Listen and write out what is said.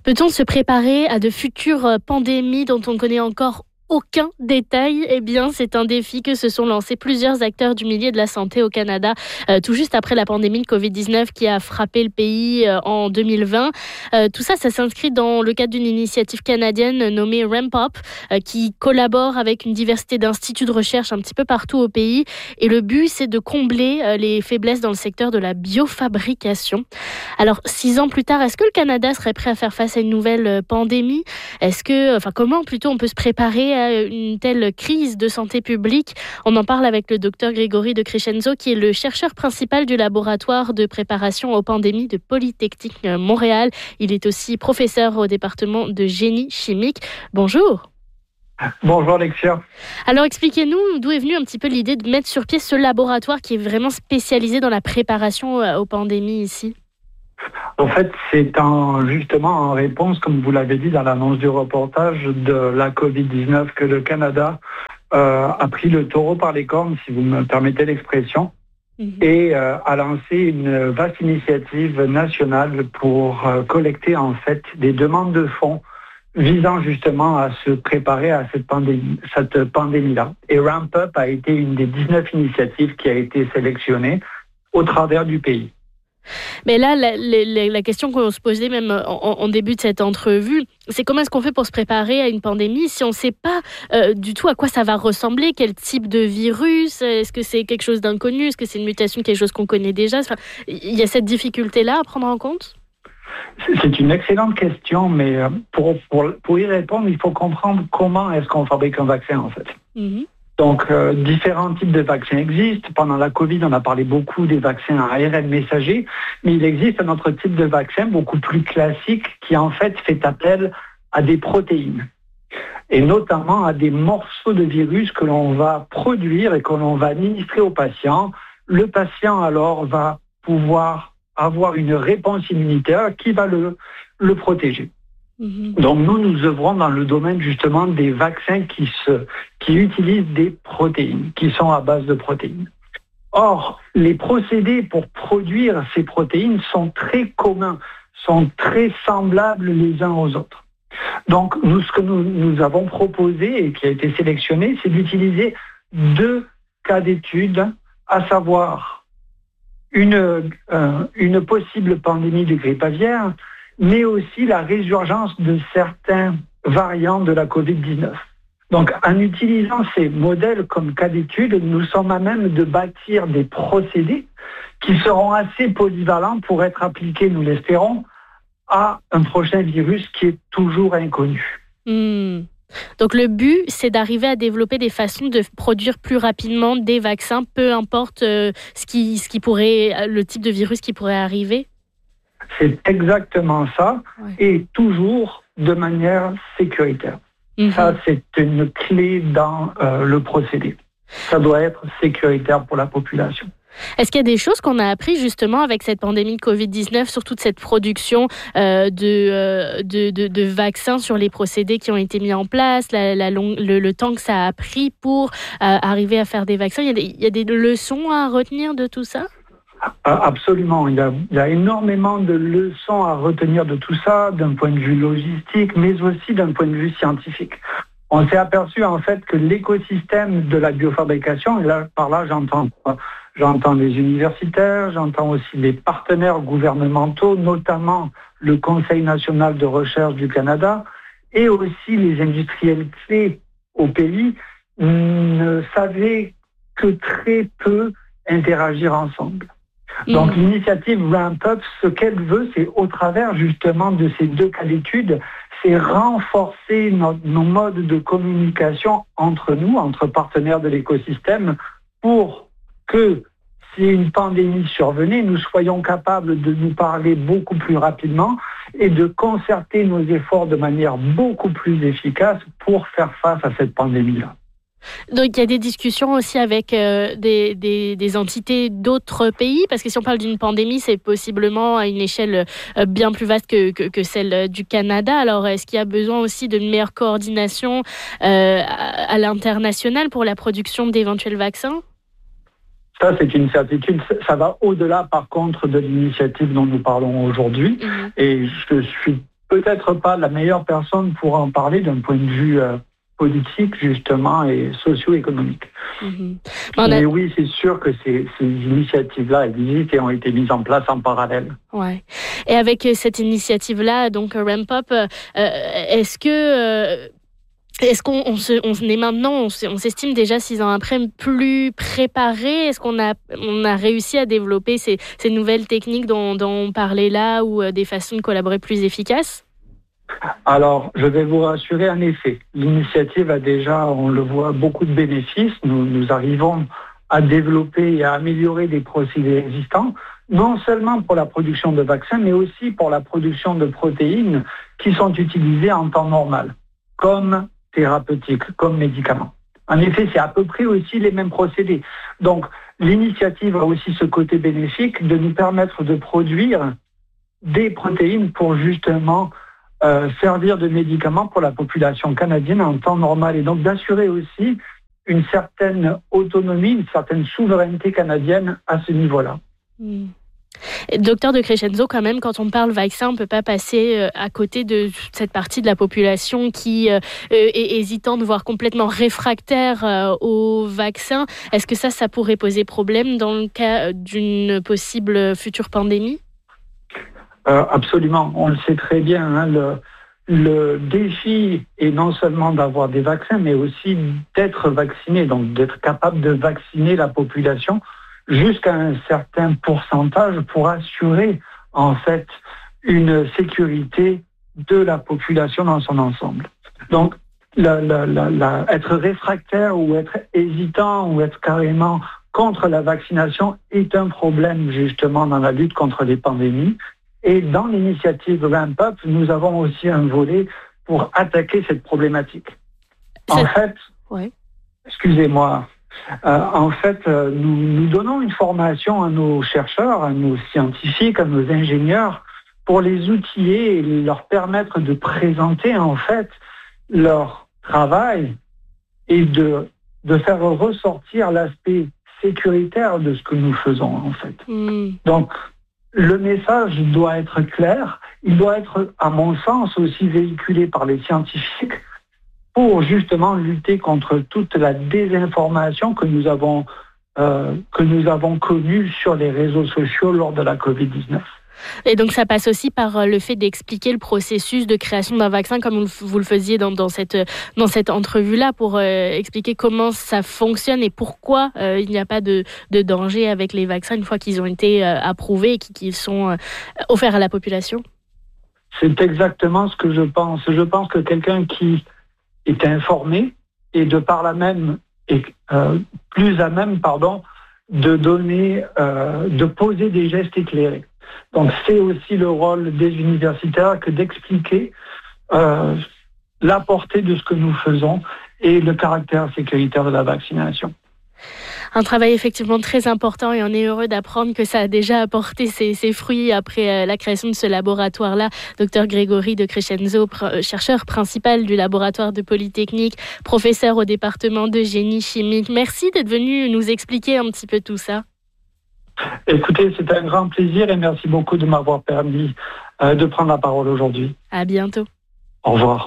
Peut-on se préparer à de futures pandémies dont on ne connaît encore aucun détail? Eh bien, c'est un défi que se sont lancés plusieurs acteurs du milieu de la santé au Canada, tout juste après la pandémie de Covid-19 qui a frappé le pays en 2020. Tout ça s'inscrit dans le cadre d'une initiative canadienne nommée Ramp Up, qui collabore avec une diversité d'instituts de recherche un petit peu partout au pays. Et le but, c'est de combler les faiblesses dans le secteur de la biofabrication. Alors, 6 ans plus tard, est-ce que le Canada serait prêt à faire face à une nouvelle pandémie? Comment plutôt on peut se préparer à une telle crise de santé publique? On en parle avec le docteur Grégory de Crescenzo, qui est le chercheur principal du laboratoire de préparation aux pandémies de Polytechnique Montréal. Il est aussi professeur au département de génie chimique. Bonjour. Bonjour Alexia. Alors expliquez-nous d'où est venue un petit peu l'idée de mettre sur pied ce laboratoire qui est vraiment spécialisé dans la préparation aux pandémies ici. En fait, c'est justement en réponse, comme vous l'avez dit dans l'annonce du reportage, de la Covid-19 que le Canada a pris le taureau par les cornes, si vous me permettez l'expression, et a lancé une vaste initiative nationale pour collecter en fait des demandes de fonds visant justement à se préparer à cette pandémie-là. Et Ramp Up a été une des 19 initiatives qui a été sélectionnée au travers du pays. Mais là, la question qu'on se posait même en début de cette entrevue, c'est comment est-ce qu'on fait pour se préparer à une pandémie si on ne sait pas du tout à quoi ça va ressembler, quel type de virus, est-ce que c'est quelque chose d'inconnu, est-ce que c'est une mutation, quelque chose qu'on connaît déjà? Il y a cette difficulté-là à prendre en compte? C'est une excellente question, mais pour y répondre, il faut comprendre comment est-ce qu'on fabrique un vaccin en fait. Donc, différents types de vaccins existent. Pendant la Covid, on a parlé beaucoup des vaccins à ARN messager, mais il existe un autre type de vaccin beaucoup plus classique qui en fait fait appel à des protéines et notamment à des morceaux de virus que l'on va produire et que l'on va administrer au patient. Le patient alors va pouvoir avoir une réponse immunitaire qui va le protéger. Donc nous œuvrons dans le domaine justement des vaccins qui utilisent des protéines, qui sont à base de protéines. Or, les procédés pour produire ces protéines sont très communs, sont très semblables les uns aux autres. Donc ce que nous avons proposé et qui a été sélectionné, c'est d'utiliser 2 cas d'études, à savoir une possible pandémie de grippe aviaire, mais aussi la résurgence de certains variants de la Covid-19. Donc, en utilisant ces modèles comme cas d'étude, nous sommes à même de bâtir des procédés qui seront assez polyvalents pour être appliqués, nous l'espérons, à un prochain virus qui est toujours inconnu. Donc, le but, c'est d'arriver à développer des façons de produire plus rapidement des vaccins, peu importe le type de virus qui pourrait arriver? C'est exactement ça, et toujours de manière sécuritaire. Ça, c'est une clé dans le procédé. Ça doit être sécuritaire pour la population. Est-ce qu'il y a des choses qu'on a appris justement avec cette pandémie de Covid-19 sur toute cette production de vaccins, sur les procédés qui ont été mis en place, le temps que ça a pris pour arriver à faire des vaccins? Il y a des leçons à retenir de tout ça? Absolument. Il y a énormément de leçons à retenir de tout ça, d'un point de vue logistique, mais aussi d'un point de vue scientifique. On s'est aperçu en fait que l'écosystème de la biofabrication, et là, par là j'entends les universitaires, j'entends aussi les partenaires gouvernementaux, notamment le Conseil national de recherche du Canada, et aussi les industriels clés au pays, ne savaient que très peu interagir ensemble. Donc l'initiative Ramp Up, ce qu'elle veut, c'est au travers justement de ces 2 cas d'études, c'est renforcer nos modes de communication entre nous, entre partenaires de l'écosystème, pour que si une pandémie survenait, nous soyons capables de nous parler beaucoup plus rapidement et de concerter nos efforts de manière beaucoup plus efficace pour faire face à cette pandémie-là. Donc il y a des discussions aussi avec des entités d'autres pays, parce que si on parle d'une pandémie, c'est possiblement à une échelle bien plus vaste que celle du Canada. Alors est-ce qu'il y a besoin aussi d'une meilleure coordination à l'international pour la production d'éventuels vaccins? Ça, c'est une certitude. Ça va au-delà, par contre, de l'initiative dont nous parlons aujourd'hui. Et je suis peut-être pas la meilleure personne pour en parler d'un point de vue politique, justement, et socio-économique. Mais oui, c'est sûr que ces initiatives-là existent et ont été mises en place en parallèle. Ouais. Et avec cette initiative-là, donc Ramp Up, est-ce qu'on est maintenant, on s'estime déjà 6 ans après plus préparé? Est-ce qu'on a réussi à développer ces nouvelles techniques dont on parlait là, ou des façons de collaborer plus efficaces? Alors, je vais vous rassurer, en effet, l'initiative a déjà, on le voit, beaucoup de bénéfices. Nous arrivons à développer et à améliorer des procédés existants, non seulement pour la production de vaccins, mais aussi pour la production de protéines qui sont utilisées en temps normal, comme thérapeutiques, comme médicaments. En effet, c'est à peu près aussi les mêmes procédés. Donc, l'initiative a aussi ce côté bénéfique de nous permettre de produire des protéines pour justement servir de médicaments pour la population canadienne en temps normal, et donc d'assurer aussi une certaine autonomie, une certaine souveraineté canadienne à ce niveau-là. Docteur de Crescenzo, quand même, quand on parle vaccin, on ne peut pas passer à côté de cette partie de la population qui est hésitante, voire complètement réfractaire au vaccin. Est-ce que ça pourrait poser problème dans le cas d'une possible future pandémie? Absolument, on le sait très bien. Le défi est non seulement d'avoir des vaccins, mais aussi d'être vacciné, donc d'être capable de vacciner la population jusqu'à un certain pourcentage pour assurer en fait une sécurité de la population dans son ensemble. Donc, être réfractaire ou être hésitant ou être carrément contre la vaccination est un problème justement dans la lutte contre les pandémies. Et dans l'initiative Ramp Up, nous avons aussi un volet pour attaquer cette problématique. Excusez-moi. Nous donnons une formation à nos chercheurs, à nos scientifiques, à nos ingénieurs, pour les outiller et leur permettre de présenter en fait leur travail et de faire ressortir l'aspect sécuritaire de ce que nous faisons en fait. Donc, le message doit être clair, il doit être, à mon sens, aussi véhiculé par les scientifiques pour justement lutter contre toute la désinformation que nous avons connue sur les réseaux sociaux lors de la Covid-19. Et donc ça passe aussi par le fait d'expliquer le processus de création d'un vaccin comme vous le faisiez dans cette entrevue-là, pour expliquer comment ça fonctionne et pourquoi il n'y a pas de danger avec les vaccins une fois qu'ils ont été approuvés et qu'ils sont offerts à la population. C'est exactement ce que je pense. Je pense que quelqu'un qui est informé et de par là même est plus à même, de poser des gestes éclairés. Donc c'est aussi le rôle des universitaires que d'expliquer la portée de ce que nous faisons et le caractère sécuritaire de la vaccination. Un travail effectivement très important, et on est heureux d'apprendre que ça a déjà apporté ses fruits après la création de ce laboratoire-là. Docteur Grégory de Crescenzo, chercheur principal du laboratoire de Polytechnique, professeur au département de génie chimique. Merci d'être venu nous expliquer un petit peu tout ça. Écoutez, c'est un grand plaisir et merci beaucoup de m'avoir permis de prendre la parole aujourd'hui. À bientôt. Au revoir.